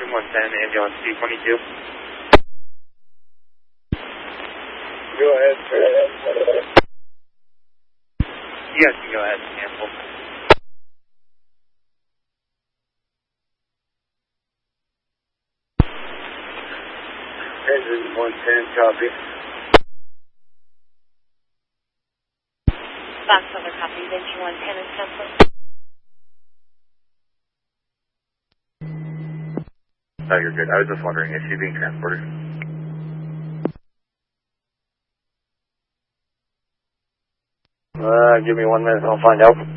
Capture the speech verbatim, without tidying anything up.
Engine one ten, ambulance C twenty-two. Go ahead, sir. You guys can go ahead and cancel. Engine one ten, copy. Fox over copy. Engine one ten is canceled. No, you're good. I was just wondering if she's being transported. Uh, give me one minute, I'll find out.